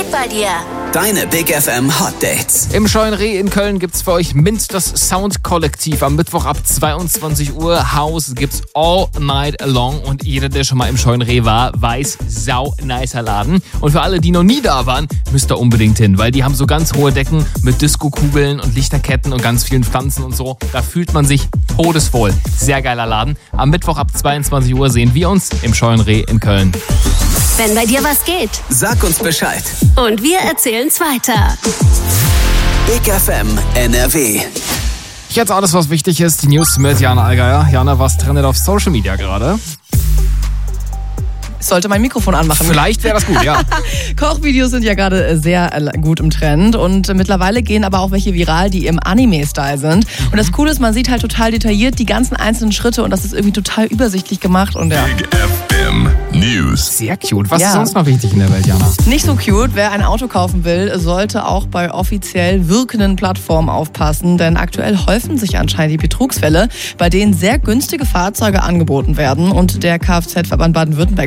geht bei dir? Deine Big FM Hot Dates. Im Scheuen Reh in Köln gibt's für euch Mint das Soundkollektiv. Am Mittwoch ab 22 Uhr. Haus gibt's all night long. Und jeder, der schon mal im Scheuen Reh war, weiß, sau nicer Laden. Und für alle, die noch nie da waren, müsst ihr unbedingt hin. Weil die haben so ganz hohe Decken mit Disco-Kugeln und Lichterketten und ganz vielen Pflanzen und so. Da fühlt man sich todeswohl. Sehr geiler Laden. Am Mittwoch ab 22 Uhr sehen wir uns im Scheuen Reh in Köln. Wenn bei dir was geht. Sag uns Bescheid. Und wir erzählen's weiter. Big FM NRW. Jetzt alles, was wichtig ist. Die News mit Jana Allgeier. Jana, was trendet auf Social Media gerade? Ich sollte mein Mikrofon anmachen. Vielleicht wäre das gut, ja. Kochvideos sind ja gerade sehr gut im Trend und mittlerweile gehen aber auch welche viral, die im Anime-Style sind. Und das Coole ist, man sieht halt total detailliert die ganzen einzelnen Schritte und das ist irgendwie total übersichtlich gemacht. Und ja. Big FM News. Sehr cute. Was ist sonst noch wichtig in der Welt, Jana? Nicht so cute. Wer ein Auto kaufen will, sollte auch bei offiziell wirkenden Plattformen aufpassen, denn aktuell häufen sich anscheinend die Betrugsfälle, bei denen sehr günstige Fahrzeuge angeboten werden. Und der Kfz-Verband Baden-Württemberg